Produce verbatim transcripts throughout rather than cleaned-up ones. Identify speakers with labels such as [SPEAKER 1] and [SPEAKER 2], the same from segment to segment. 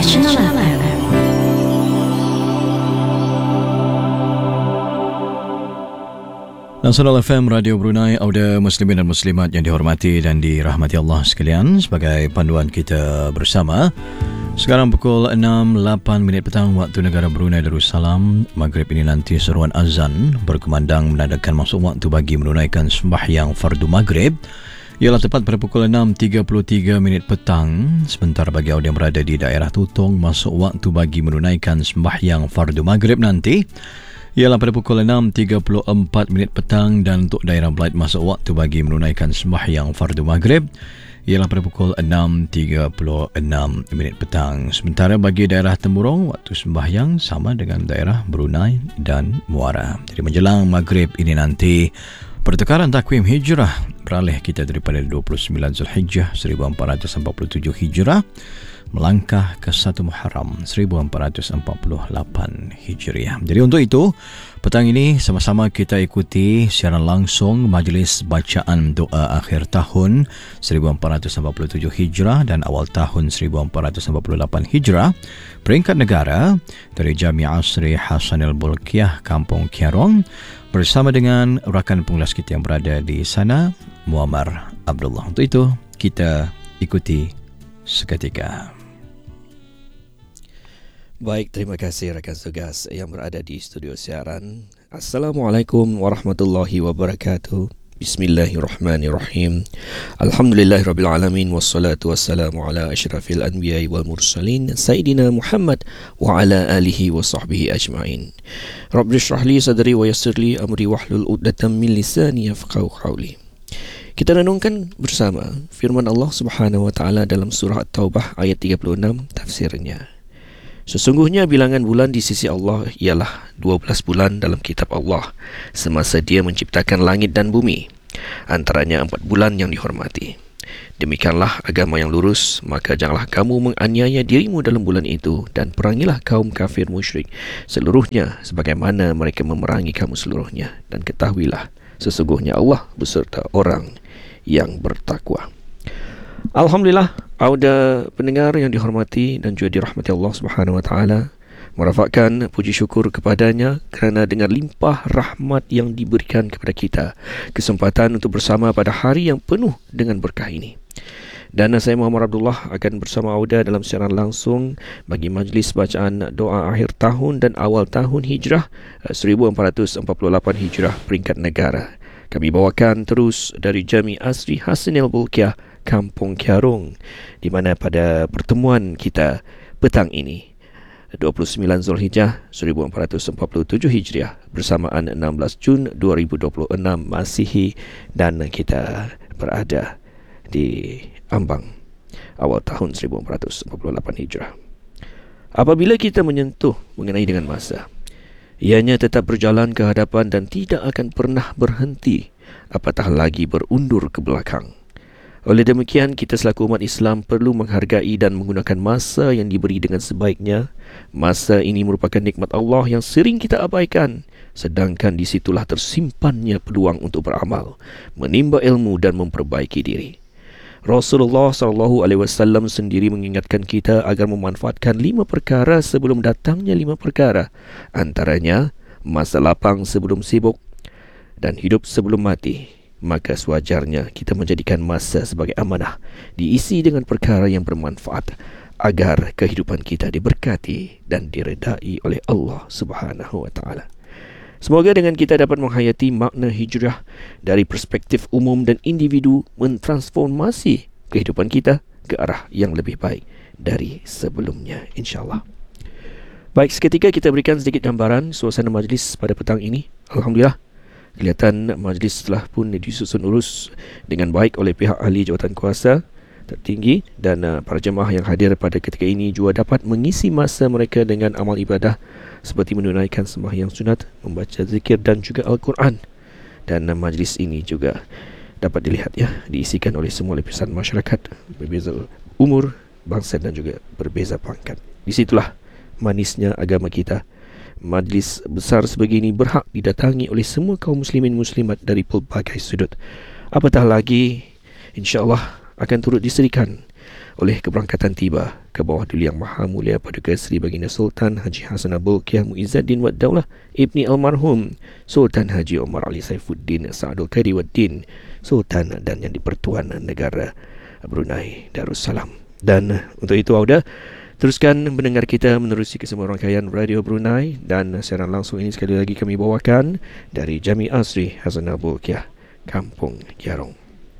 [SPEAKER 1] Nasional F M. Nasional F M Radio Brunei, audio muslimin dan muslimat yang dihormati dan dirahmati Allah sekalian. Sebagai panduan kita bersama, sekarang pukul enam lapan minit petang waktu negara Brunei Darussalam. Maghrib ini nanti seruan azan berkumandang menandakan masuk waktu bagi menunaikan sembahyang fardu maghrib. Ialah tepat pada pukul enam tiga puluh tiga minit petang. Sebentar bagi audio yang berada di daerah Tutong, masuk waktu bagi menunaikan sembahyang fardu maghrib nanti ialah pada pukul enam tiga puluh empat minit petang, dan untuk daerah Belait masuk waktu bagi menunaikan sembahyang fardu maghrib ialah pada pukul enam tiga puluh enam minit petang. Sementara bagi daerah Temburong, waktu sembahyang sama dengan daerah Brunei dan Muara. Jadi menjelang maghrib ini nanti, pertukaran takwim hijrah beralih kita daripada dua puluh sembilan Zulhijjah seribu empat ratus empat puluh tujuh Hijrah melangkah ke satu Muharram seribu empat ratus empat puluh lapan Hijriah. Jadi untuk itu, petang ini sama-sama kita ikuti siaran langsung majlis bacaan doa akhir tahun seribu empat ratus empat puluh tujuh Hijrah dan awal tahun seribu empat ratus empat puluh lapan Hijrah peringkat negara dari Jami' Asri Hasanil Bolkiah Kampung Kiarong, bersama dengan rakan pengulas kita yang berada di sana, Muammar Abdullah. Untuk itu, kita ikuti seketika.
[SPEAKER 2] Baik, terima kasih rakan tugas yang berada di studio siaran. Assalamualaikum warahmatullahi wabarakatuh. Bismillahirrahmanirrahim. Alhamdulillahirrabbilalamin. Wassalatu wassalamu ala ashrafil anbiya'i wal mursalin Sayyidina Muhammad wa ala alihi wa sahbihi ajma'in. Rabbi shrah li sadri wa yassir li amri wahlul uqdatam min lisani yafqahu qawli. Kita renungkan bersama firman Allah Subhanahu wa taala dalam surah At-Taubah ayat tiga puluh enam, tafsirnya. Sesungguhnya bilangan bulan di sisi Allah ialah dua belas bulan dalam kitab Allah semasa Dia menciptakan langit dan bumi, antaranya empat bulan yang dihormati. Demikianlah agama yang lurus, maka janganlah kamu menganiaya dirimu dalam bulan itu, dan perangilah kaum kafir musyrik seluruhnya sebagaimana mereka memerangi kamu seluruhnya, dan ketahuilah sesungguhnya Allah beserta orang yang bertakwa. Alhamdulillah, auda pendengar yang dihormati dan juga dirahmati Allah Subhanahu wa taala, merafakkan puji syukur kepadanya kerana dengan limpah rahmat yang diberikan kepada kita kesempatan untuk bersama pada hari yang penuh dengan berkah ini. Dan saya Muammar Abdullah akan bersama auda dalam siaran langsung bagi majlis bacaan doa akhir tahun dan awal tahun Hijrah seribu empat ratus empat puluh lapan Hijrah peringkat negara. Kami bawakan terus dari Jami' Asri Hasanil Bolkiah Kampung Kiarong, di mana pada pertemuan kita petang ini dua puluh sembilan Zulhijjah seribu empat ratus empat puluh tujuh Hijriah bersamaan enam belas Jun dua ribu dua puluh enam Masihi, dan kita berada di ambang awal tahun seribu empat ratus empat puluh lapan Hijrah. Apabila kita menyentuh mengenai dengan masa, ianya tetap berjalan ke hadapan dan tidak akan pernah berhenti, apatah lagi berundur ke belakang. Oleh demikian, kita selaku umat Islam perlu menghargai dan menggunakan masa yang diberi dengan sebaiknya. Masa ini merupakan nikmat Allah yang sering kita abaikan, sedangkan di situlah tersimpannya peluang untuk beramal, menimba ilmu dan memperbaiki diri. Rasulullah sallallahu alaihi wasallam sendiri mengingatkan kita agar memanfaatkan lima perkara sebelum datangnya lima perkara. Antaranya, masa lapang sebelum sibuk dan hidup sebelum mati. Maka sewajarnya kita menjadikan masa sebagai amanah, diisi dengan perkara yang bermanfaat agar kehidupan kita diberkati dan diredai oleh Allah Subhanahu wa taala. Semoga dengan kita dapat menghayati makna hijrah dari perspektif umum dan individu, mentransformasi kehidupan kita ke arah yang lebih baik dari sebelumnya, insya-Allah. Baik, seketika kita berikan sedikit gambaran suasana majlis pada petang ini. Alhamdulillah, kelihatan majlis telah pun disusun urus dengan baik oleh pihak ahli jawatan kuasa tertinggi, dan uh, para jemaah yang hadir pada ketika ini juga dapat mengisi masa mereka dengan amal ibadah seperti menunaikan sembahyang sunat, membaca zikir dan juga Al-Quran. Dan uh, majlis ini juga dapat dilihat ya, diisikan oleh semua lapisan masyarakat, berbeza umur, bangsa dan juga berbeza pangkat. Disitulah manisnya agama kita. Majlis besar sebegini berhak didatangi oleh semua kaum muslimin muslimat dari pelbagai sudut. Apatah lagi, insya-Allah akan turut diserikan oleh keberangkatan tiba ke bawah Duli Yang Maha Mulia Paduka Seri Baginda Sultan Haji Hassanal Bolkiah Muizzaddin Wad Daulah Ibni Almarhum Sultan Haji Omar Ali Saifuddin Sa'adul Khairi Waddin Sultan dan Yang di-Pertuan Negara Brunei Darussalam. Dan untuk itu Auda, teruskan mendengar kita menerusi kesemua rangkaian Radio Brunei, dan siaran langsung ini sekali lagi kami bawakan dari Jami Asri Hassanal Bolkiah, Kampung Kiarong.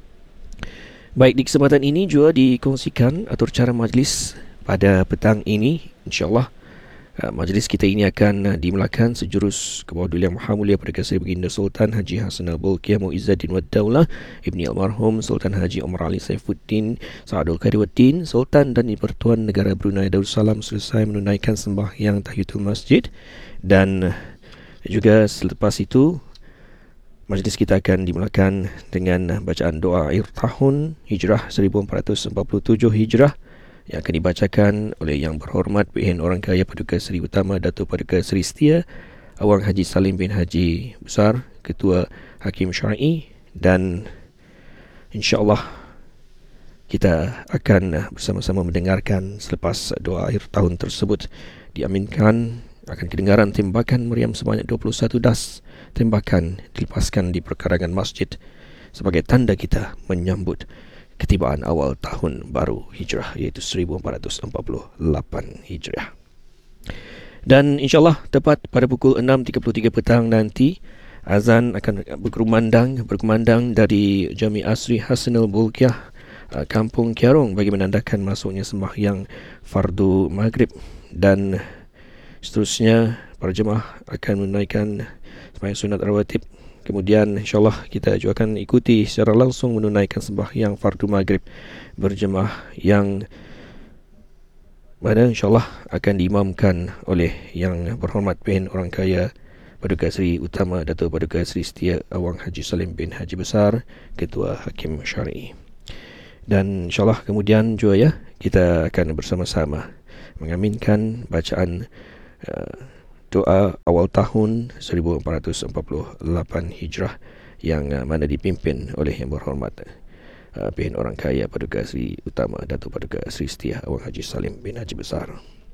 [SPEAKER 2] Baik, di kesempatan ini juga dikongsikan atur cara majlis pada petang ini. InsyaAllah uh, majlis kita ini akan uh, dimulakan sejurus ke bawah Duli Yang Maha Mulia Paduka Seri Baginda Sultan Haji Hassanal Bolkiah Muizzaddin Wad Daulah Ibni Almarhum Sultan Haji Omar Ali Saifuddin Sa'adul Khairi Waddin Sultan dan di-Pertuan Negara Brunei Darussalam selesai menunaikan sembahyang Tahiyatul Masjid. Dan juga selepas itu majlis kita akan dimulakan dengan bacaan doa akhir tahun Hijrah seribu empat ratus empat puluh tujuh Hijrah yang akan dibacakan oleh Yang Berhormat P N Orang Kaya Paduka Seri Utama Datuk Paduka Seri Setia Awang Haji Salim bin Haji Besar, Ketua Hakim Syar'i. Dan insyaAllah kita akan bersama-sama mendengarkan selepas doa akhir tahun tersebut diaminkan akan kedengaran tembakan meriam sebanyak dua puluh satu das tembakan dilepaskan di perkarangan masjid sebagai tanda kita menyambut ketibaan awal tahun baru Hijrah, iaitu seribu empat ratus empat puluh lapan Hijrah. Dan insyaAllah tepat pada pukul enam tiga puluh tiga petang nanti azan akan berkumandang berkumandang dari Jami Asri Hassanal Bolkiah, Kampung Kiarong, bagi menandakan masuknya sembahyang fardu maghrib. Dan seterusnya para jemaah akan menunaikan sembahyang sunat rawatib. Kemudian insyaAllah kita juga akan ikuti secara langsung menunaikan sembahyang fardu maghrib berjemaah yang mana insyaAllah akan diimamkan oleh Yang Berhormat P N Orang Kaya Paduka Seri Utama Datuk Paduka Seri Setia Awang Haji Salim bin Haji Besar, Ketua Hakim Syar'i. Dan insyaAllah kemudian juga ya kita akan bersama-sama mengaminkan bacaan uh, doa awal tahun seribu empat ratus empat puluh lapan Hijrah yang uh, mana dipimpin oleh Yang Berhormat uh, P N Orang Kaya Paduka Seri Utama Datuk Paduka Seri Setia Awang Haji Salim bin Haji Besar.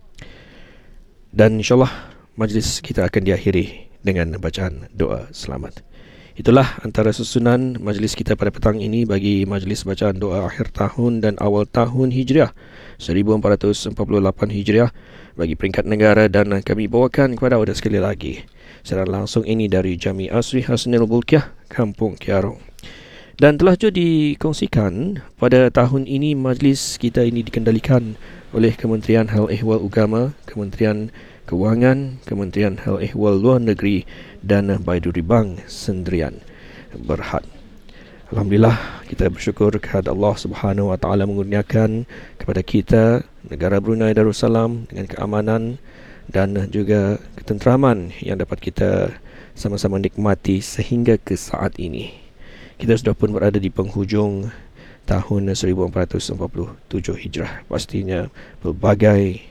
[SPEAKER 2] Dan insyaAllah majlis kita akan diakhiri dengan bacaan doa selamat. Itulah antara susunan majlis kita pada petang ini bagi majlis bacaan doa akhir tahun dan awal tahun Hijriah seribu empat ratus empat puluh lapan Hijriah bagi peringkat negara. Dan kami bawakan kepada anda sekali lagi secara langsung ini dari Jami Asri Hassanal Bolkiah, Kampung Kiarong. Dan telah juga dikongsikan pada tahun ini majlis kita ini dikendalikan oleh Kementerian Hal Ehwal Agama, Kementerian Kewangan, Kementerian Hal Ehwal Luar Negeri dan Baiduri Bank Sendirian Berhad. Alhamdulillah, kita bersyukur kepada Allah Subhanahu Wa Taala mengurniakan kepada kita negara Brunei Darussalam dengan keamanan dan juga ketenteraman yang dapat kita sama-sama nikmati sehingga ke saat ini. Kita sudah pun berada di penghujung tahun seribu empat ratus empat puluh tujuh Hijrah. Pastinya pelbagai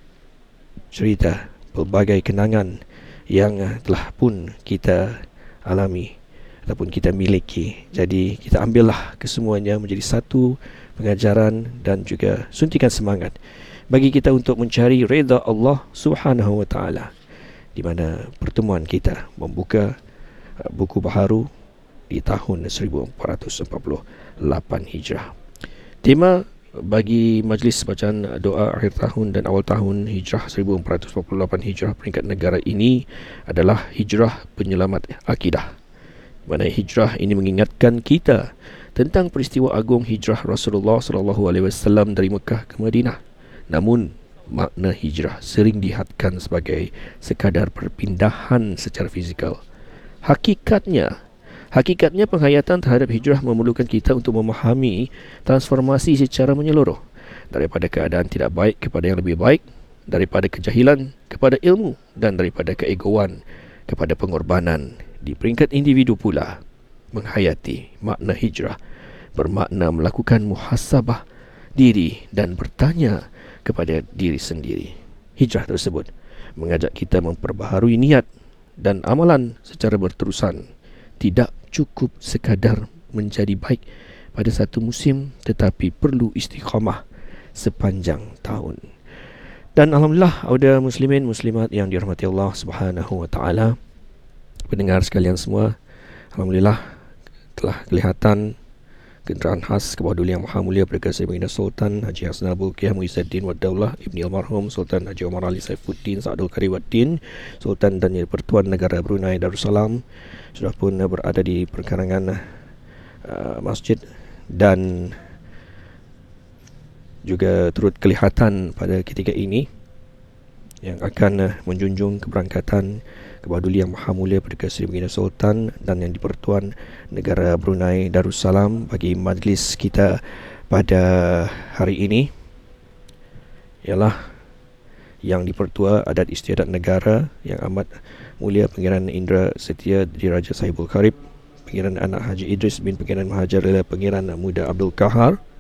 [SPEAKER 2] cerita, pelbagai kenangan yang telah pun kita alami ataupun kita miliki. Jadi kita ambillah kesemuanya menjadi satu pengajaran dan juga suntikan semangat bagi kita untuk mencari redha Allah Subhanahu Wa Taala, di mana pertemuan kita membuka buku baharu di tahun seribu empat ratus empat puluh lapan Hijrah. Tema bagi majlis bacaan doa akhir tahun dan awal tahun Hijrah seribu empat ratus empat puluh lapan Hijrah peringkat negara ini adalah Hijrah Penyelamat Akidah. Mana hijrah ini mengingatkan kita tentang peristiwa agung hijrah Rasulullah sallallahu alaihi wasallam dari Mekah ke Madinah. Namun makna hijrah sering dihadkan sebagai sekadar perpindahan secara fizikal. Hakikatnya Hakikatnya penghayatan terhadap hijrah memerlukan kita untuk memahami transformasi secara menyeluruh, daripada keadaan tidak baik kepada yang lebih baik, daripada kejahilan kepada ilmu, dan daripada keegoan kepada pengorbanan. Di peringkat individu pula, menghayati makna hijrah bermakna melakukan muhasabah diri dan bertanya kepada diri sendiri. Hijrah tersebut mengajak kita memperbaharui niat dan amalan secara berterusan. Tidak cukup sekadar menjadi baik pada satu musim, tetapi perlu istiqamah sepanjang tahun. Dan alhamdulillah, auda muslimin muslimat yang dirahmati Allah Subhanahu wa taala, pendengar sekalian semua, alhamdulillah telah kelihatan kenderaan khas ke bawah duli Yang Maha Mulia Perkasa Baginda Sultan Haji Hassanal Bolkiah Muizzuddin Waddaulah Ibni Almarhum Sultan Haji Omar Ali Saifuddin Sa'adul Kariwaddin, Sultan dan Pertuan Negara Brunei Darussalam, sudah pun berada di perkarangan uh, masjid, dan juga turut kelihatan pada ketika ini yang akan uh, menjunjung keberangkatan ke bawah duli Yang Maha Mulia Perkasa Baginda Sultan dan Yang di-Pertuan Negara Brunei Darussalam bagi majlis kita pada hari ini ialah Yang di-Pertua Adat Istiadat Negara Yang Amat Mulia Pangeran Indra Setia Diraja Sahibul Karib, Pangeran Anak Haji Idris bin Pangeran Mahajar Pangeran Muda Abdul Kahar,